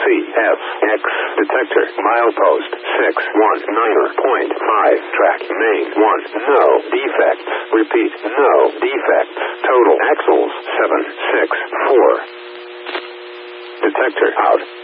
CFX detector. Milepost 619.5. Track main 1. No defects. Repeat, no defects. Total axles 764. Detector out.